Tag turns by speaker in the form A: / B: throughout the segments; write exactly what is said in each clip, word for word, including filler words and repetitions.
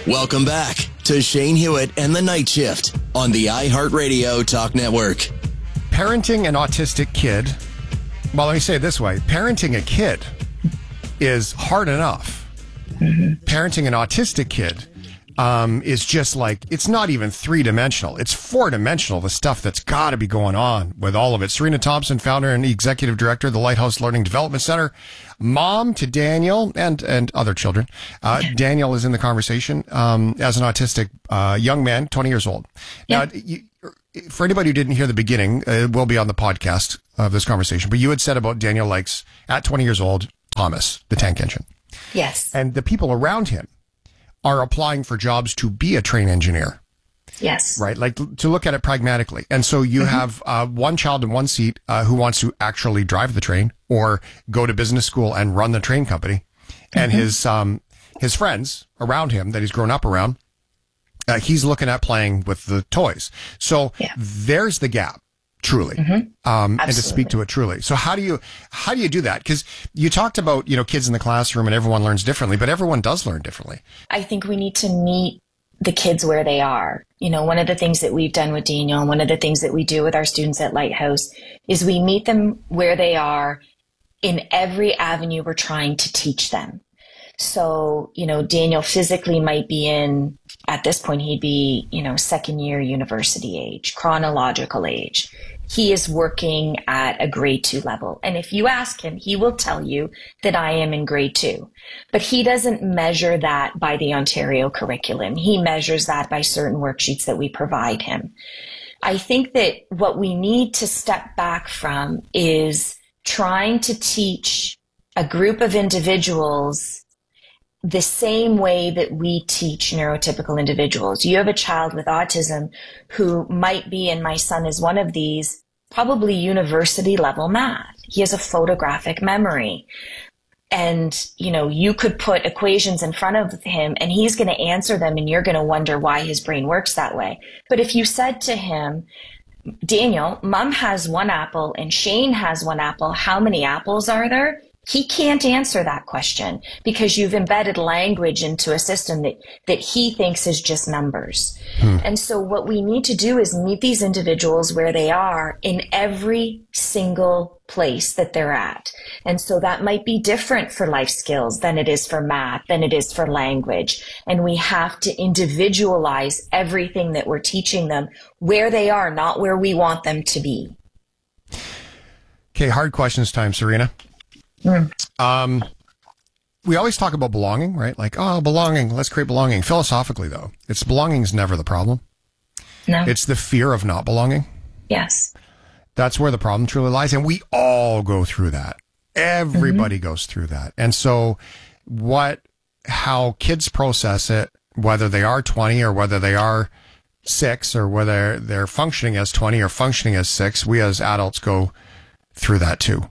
A: Welcome back to Shane Hewitt and the Night Shift on the iHeartRadio Talk Network.
B: Parenting an autistic kid, well, let me say it this way. Parenting a kid is hard enough. Mm-hmm. Parenting an autistic kid um, is just like, it's not even three-dimensional. It's four-dimensional, the stuff that's got to be going on with all of it. Serena Thompson, founder and executive director of the Lighthouse Learning Development Center, mom to Daniel and, and other children. Uh, Daniel is in the conversation um, as an autistic uh, young man, twenty years old. Now, yeah. you, for anybody who didn't hear the beginning, uh, it will be on the podcast of this conversation, but you had said about Daniel likes, at twenty years old, Thomas, the tank engine.
C: Yes.
B: And the people around him are applying for jobs to be a train engineer.
C: Yes.
B: Right? Like, to look at it pragmatically. And so you mm-hmm. have uh, one child in one seat uh, who wants to actually drive the train or go to business school and run the train company. And mm-hmm. his um, his friends around him that he's grown up around, uh, he's looking at playing with the toys. So yeah. there's the gap. Truly, mm-hmm. um, and to speak to it truly. So how do you, how do you do that? Because you talked about, you know, kids in the classroom and everyone learns differently, but everyone does learn differently.
C: I think we need to meet the kids where they are. You know, one of the things that we've done with Daniel and one of the things that we do with our students at Lighthouse is we meet them where they are in every avenue we're trying to teach them. So, you know, Daniel physically might be in, at this point, he'd be, you know, second year university age, chronological age. He is working at a grade two level. And if you ask him, he will tell you that I am in grade two. But he doesn't measure that by the Ontario curriculum. He measures that by certain worksheets that we provide him. I think that what we need to step back from is trying to teach a group of individuals the same way that we teach neurotypical individuals. You have a child with autism who might be, and my son is one of these, probably university level math. He has a photographic memory. And, you know, you could put equations in front of him and he's going to answer them and you're going to wonder why his brain works that way. But if you said to him, Daniel, mom has one apple and Shane has one apple, how many apples are there? He can't answer that question because you've embedded language into a system that, that he thinks is just numbers. Hmm. And so what we need to do is meet these individuals where they are in every single place that they're at. And so that might be different for life skills than it is for math, than it is for language. And we have to individualize everything that we're teaching them where they are, not where we want them to be.
B: Okay, hard questions time, Serena. Mm. Um, we always talk about belonging, right? Like, oh, belonging, let's create belonging. Philosophically, though, it's belonging is never the problem.
C: No.
B: It's the fear of not belonging.
C: Yes.
B: That's where the problem truly lies. And we all go through that. Everybody mm-hmm. goes through that. And so what, how kids process it, whether they are twenty or whether they are six or whether they're functioning as twenty or functioning as six, we as adults go through that too.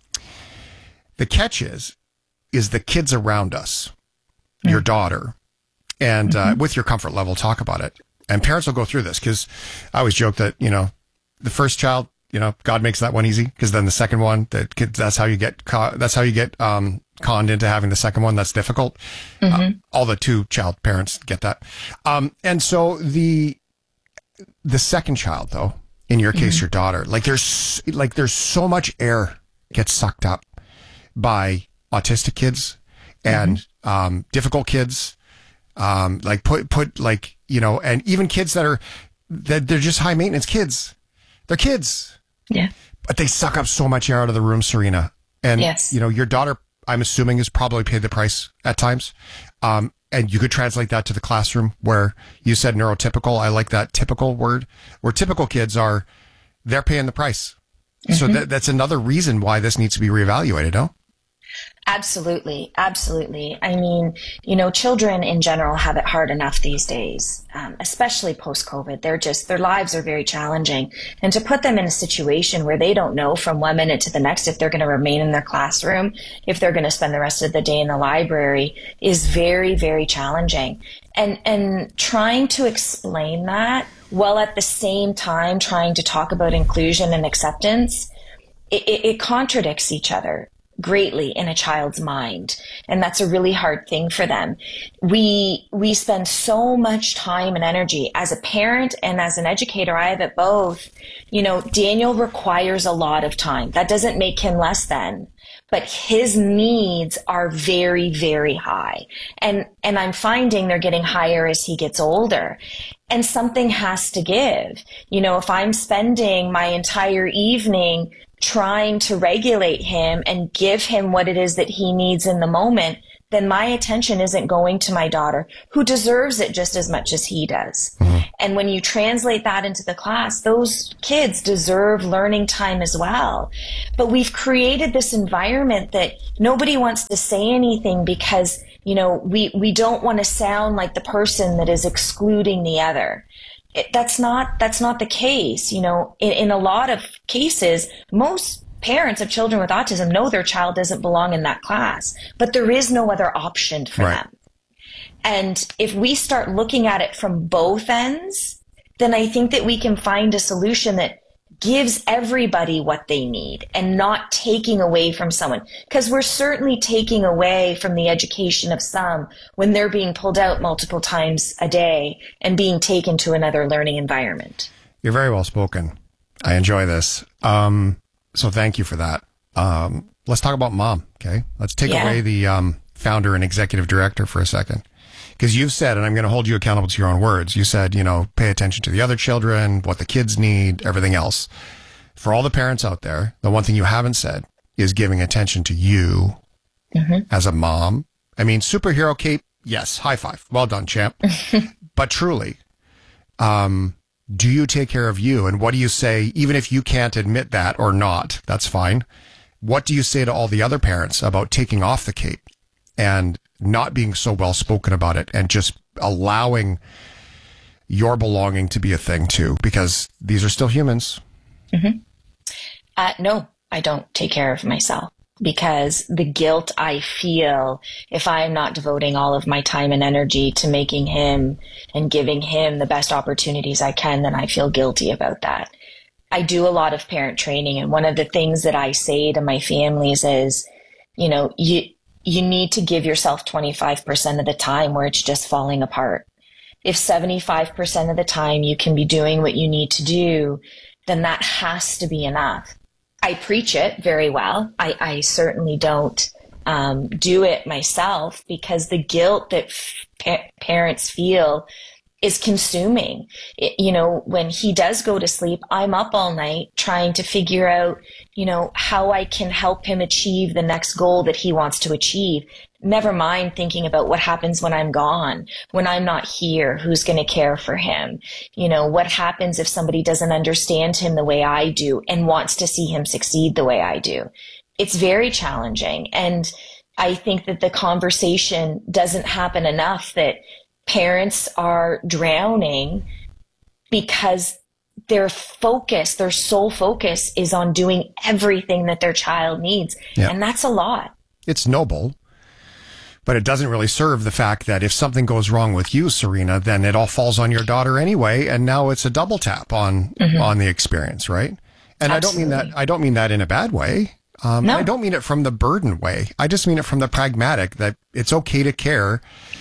B: The catch is, is the kids around us, mm-hmm. your daughter, and mm-hmm. uh, with your comfort level, talk about it. And parents will go through this because I always joke that, you know, the first child, you know, God makes that one easy because then the second one, that kids, that's how you get, ca- that's how you get um, conned into having the second one. That's difficult. Mm-hmm. Uh, all the two child parents get that. Um, and so the, the second child though, in your case, mm-hmm. your daughter, like there's, like there's so much air gets sucked up by autistic kids and mm-hmm. um, difficult kids, um, like put put like you know, and even kids that are that they're just high maintenance kids. They're kids,
C: yeah,
B: but they suck up so much air out of the room, Serena. And
C: yes.
B: you know, your daughter, I'm assuming, has probably paid the price at times. Um, and you could translate that to the classroom where you said neurotypical. I like that typical word. Where typical kids are, they're paying the price. Mm-hmm. So that, that's another reason why this needs to be reevaluated, no?
C: Absolutely. Absolutely. I mean, you know, children in general have it hard enough these days, um, especially post-COVID. They're just, their lives are very challenging. And to put them in a situation where they don't know from one minute to the next if they're going to remain in their classroom, if they're going to spend the rest of the day in the library is very, very challenging. And, and trying to explain that while at the same time trying to talk about inclusion and acceptance, it, it, it contradicts each other. greatly in a child's mind. And that's a really hard thing for them. We, we spend so much time and energy as a parent and as an educator. I have it both. You know, Daniel requires a lot of time. That doesn't make him less than, but his needs are very, very high. And, and I'm finding they're getting higher as he gets older. And something has to give. You know, if I'm spending my entire evening trying to regulate him and give him what it is that he needs in the moment, then my attention isn't going to my daughter, who deserves it just as much as he does. Mm-hmm. And when you translate that into the class, those kids deserve learning time as well. But we've created this environment that nobody wants to say anything because, you know, we, we don't want to sound like the person that is excluding the other. It, that's not, that's not the case. You know, in, in a lot of cases, most parents of children with autism know their child doesn't belong in that class, but there is no other option for right. them. And if we start looking at it from both ends, then I think that we can find a solution that gives everybody what they need and not taking away from someone. Because we're certainly taking away from the education of some when they're being pulled out multiple times a day and being taken to another learning environment.
B: You're very well spoken. I enjoy this. Um, so thank you for that. Um, let's talk about mom. Okay. Let's take yeah. away the um, founder and executive director for a second. Because you've said, and I'm going to hold you accountable to your own words, you said, you know, pay attention to the other children, what the kids need, everything else. For all the parents out there, the one thing you haven't said is giving attention to you mm-hmm. as a mom. I mean, superhero cape, yes, high five. Well done, champ. But truly, um, do you take care of you? And what do you say, even if you can't admit that or not, that's fine. What do you say to all the other parents about taking off the cape and not being so well spoken about it and just allowing your belonging to be a thing too, because these are still humans?
C: Mm-hmm. Uh, no, I don't take care of myself because the guilt I feel if I'm not devoting all of my time and energy to making him and giving him the best opportunities I can, then I feel guilty about that. I do a lot of parent training, and one of the things that I say to my families is, you know, you, you need to give yourself twenty-five percent of the time where it's just falling apart. If seventy-five percent of the time you can be doing what you need to do, then that has to be enough. I preach it very well. I, I certainly don't um, do it myself because the guilt that pa- parents feel is consuming. It, you know, when he does go to sleep, I'm up all night trying to figure out, you know, how I can help him achieve the next goal that he wants to achieve. Never mind thinking about what happens when I'm gone, when I'm not here, who's going to care for him? You know, what happens if somebody doesn't understand him the way I do and wants to see him succeed the way I do? It's very challenging. And I think that the conversation doesn't happen enough, that parents are drowning because their focus, their sole focus is on doing everything that their child needs. Yeah. And that's a lot.
B: It's noble, but it doesn't really serve the fact that if something goes wrong with you, Serena, then it all falls on your daughter anyway. And now it's a double tap on, mm-hmm. on the experience, right? And Absolutely. I don't mean that, I don't mean that in a bad way. Um, no. I don't mean it from the burden way. I just mean it from the pragmatic, that it's okay to care.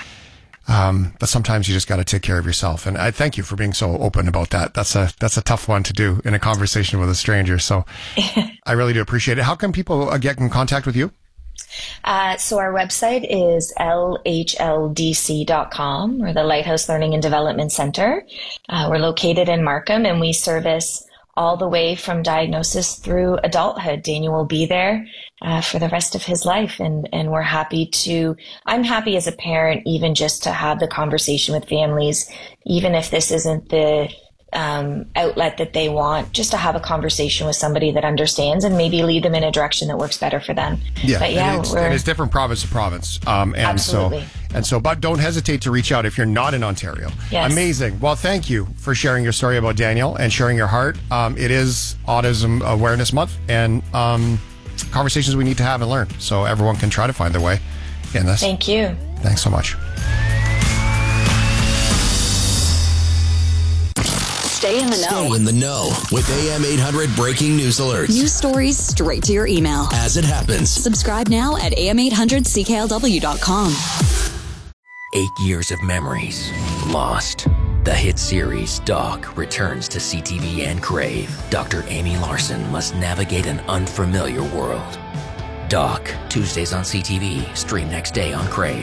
B: Um, but sometimes you just got to take care of yourself. And I thank you for being so open about that. That's a, that's a tough one to do in a conversation with a stranger. So I really do appreciate it. How can people uh, get in contact with you?
C: Uh, so our website is L H L D C dot com. We're the Lighthouse Learning and Development Center. Uh, we're located in Markham, and we service all the way from diagnosis through adulthood. Daniel will be there uh, for the rest of his life. And, and we're happy to, I'm happy as a parent, even just to have the conversation with families, even if this isn't the um, outlet that they want, just to have a conversation with somebody that understands and maybe lead them in a direction that works better for them.
B: Yeah,
C: but yeah,
B: and it's,
C: we're,
B: and it's different province to province. Um, and
C: absolutely.
B: so, and so, but don't hesitate to reach out if you're not in Ontario.
C: Yes.
B: Amazing. Well, thank you for sharing your story about Daniel and sharing your heart. Um, it is Autism Awareness Month, and um, conversations we need to have and learn, so everyone can try to find their way in this.
C: Thank you.
B: Thanks so much.
A: Stay
D: Stay in the know.
A: Stay in the know with A M eight hundred breaking news alerts.
D: News stories straight to your email.
A: As it happens.
D: Subscribe now at A M eight hundred C K L W dot com.
E: Eight years of memories lost. The hit series Doc returns to C T V and Crave. Doctor Amy Larson must navigate an unfamiliar world. Doc, Tuesdays on C T V, stream next day on Crave.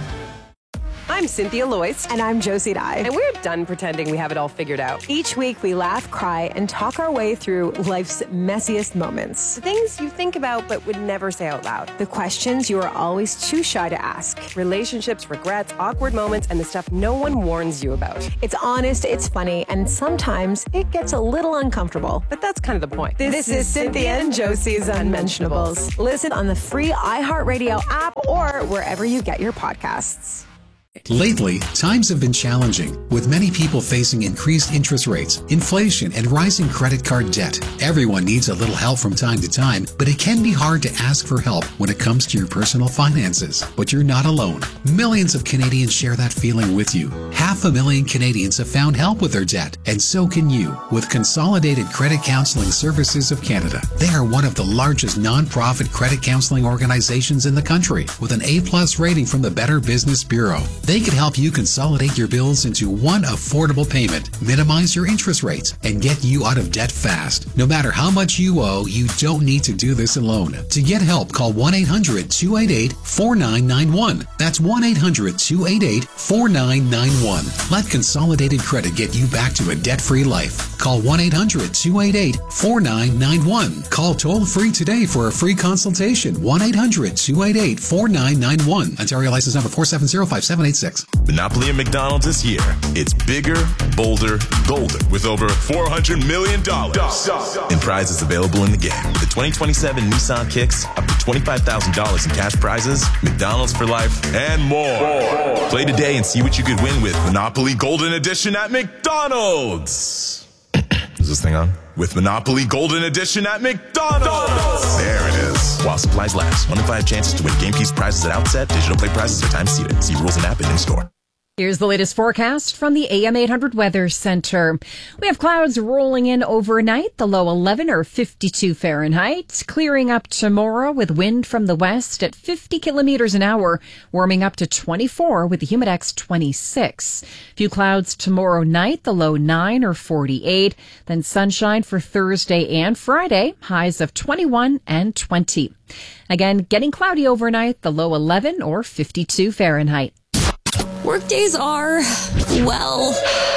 F: I'm Cynthia Loyce.
G: And I'm Josie Dye.
F: And we're done pretending we have it all figured out.
G: Each week we laugh, cry, and talk our way through life's messiest moments.
F: The things you think about but would never say out loud.
G: The questions you are always too shy to ask.
F: Relationships, regrets, awkward moments, and the stuff no one warns you about.
G: It's honest, it's funny, and sometimes it gets a little uncomfortable.
F: But that's kind of the point.
G: This, this is, is Cynthia and Josie's Unmentionables. Listen on the free iHeartRadio app or wherever you get your podcasts.
H: Lately, times have been challenging, with many people facing increased interest rates, inflation, and rising credit card debt. Everyone needs a little help from time to time, but it can be hard to ask for help when it comes to your personal finances. But you're not alone. Millions of Canadians share that feeling with you. Half a million Canadians have found help with their debt, and so can you, with Consolidated Credit Counseling Services of Canada. They are one of the largest non-profit credit counseling organizations in the country, with an A-plus rating from the Better Business Bureau. They can help you consolidate your bills into one affordable payment, minimize your interest rates, and get you out of debt fast. No matter how much you owe, you don't need to do this alone. To get help, call one eight hundred two eight eight four nine nine one. That's one eight hundred two eight eight four nine nine one. Let Consolidated Credit get you back to a debt-free life. Call one eight hundred two eight eight four nine nine one. Call toll-free today for a free consultation. one eight hundred two eight eight four nine nine one. Ontario license number four seven zero five seven eight six.
I: Monopoly at McDonald's is here. It's bigger, bolder, golden, with over four hundred million dollars in prizes available in the game. With the twenty twenty-seven Nissan Kicks, up to twenty-five thousand dollars in cash prizes, McDonald's for life, and more. Play today and see what you could win with Monopoly Golden Edition at McDonald's. Is this thing on? With Monopoly Golden Edition at McDonald's. There it is. While supplies last. One in five chances to win game piece prizes at outset. Digital play prizes are time seated. See rules and app and in store.
J: Here's the latest forecast from the A M eight hundred Weather Center. We have clouds rolling in overnight, the low eleven or fifty-two Fahrenheit, clearing up tomorrow with wind from the west at fifty kilometers an hour, warming up to twenty-four with the humidex twenty-six. Few clouds tomorrow night, the low nine or forty-eight, then sunshine for Thursday and Friday, highs of twenty-one and twenty. Again, getting cloudy overnight, the low eleven or fifty-two Fahrenheit.
D: Workdays are, well,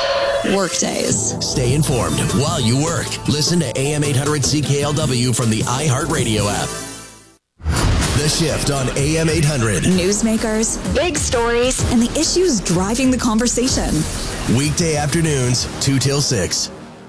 D: workdays.
A: Stay informed while you work. Listen to A M eight hundred C K L W from the iHeartRadio app. The Shift on A M eight hundred.
D: Newsmakers, big stories, and the issues driving the conversation.
A: Weekday afternoons, two till six.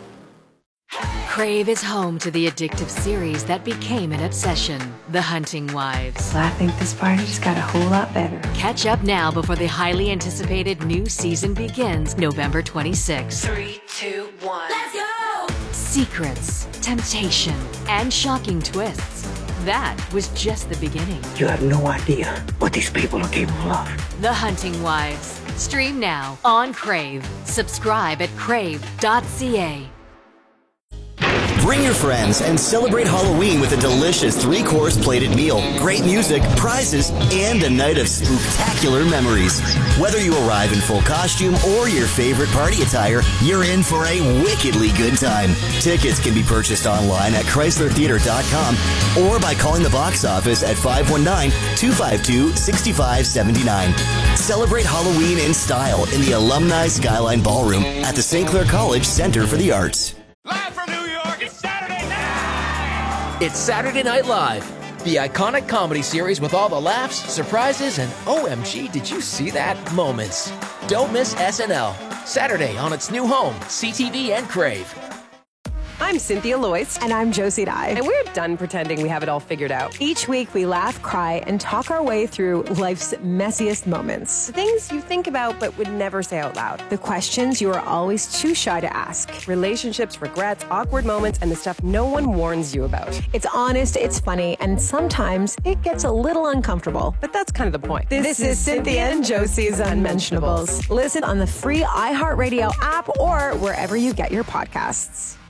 K: Crave is home to the addictive series that became an obsession, The Hunting Wives.
L: Well, I think this party just got a whole lot better.
K: Catch up now before the highly anticipated new season begins November twenty-sixth.
L: Three, two, one.
K: Let's go! Secrets, temptation, and shocking twists. That was just the beginning.
M: You have no idea what these people are capable of.
K: The Hunting Wives. Stream now on Crave. Subscribe at crave dot c a.
A: Bring your friends and celebrate Halloween with a delicious three-course plated meal, great music, prizes, and a night of spooktacular memories. Whether you arrive in full costume or your favorite party attire, you're in for a wickedly good time. Tickets can be purchased online at chrysler theater dot com or by calling the box office at five one nine, two five two, six five seven nine. Celebrate Halloween in style in the Alumni Skyline Ballroom at the Saint Clair College Center for the Arts.
N: Live from New York, it's Saturday night!
E: It's Saturday Night Live, the iconic comedy series with all the laughs, surprises, and O M G, did you see that moments. Don't miss S N L, Saturday on its new home, C T V and Crave.
F: I'm I'm Cynthia Loyce.
G: And I'm Josie Dye.
F: And we're done pretending we have it all figured out.
G: Each week, we laugh, cry, and talk our way through life's messiest moments.
F: The things you think about but would never say out loud.
G: The questions you are always too shy to ask.
F: Relationships, regrets, awkward moments, and the stuff no one warns you about.
G: It's honest, it's funny, and sometimes it gets a little uncomfortable.
F: But that's kind of the point.
G: This, this is Cynthia and Josie's Unmentionables. Listen on the free iHeartRadio app or wherever you get your podcasts.